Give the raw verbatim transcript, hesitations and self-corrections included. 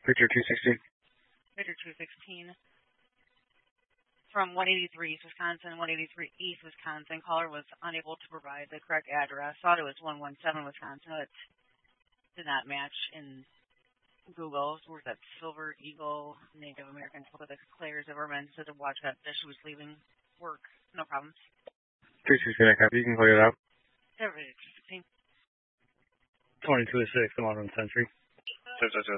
Victor two sixteen. Victor two sixteen. From one eighty-three East Wisconsin, one eighty-three East Wisconsin. Caller was unable to provide the correct address. Thought it was one seventeen Wisconsin. It did not match in Google. Where's that Silver Eagle Native American Florida Claire Zimmerman said to watch that fish who was leaving work. No problems. three sixteen, I copy. You can clear it out. Victor two sixteen. twenty-two oh six, I'm on Century. Two two two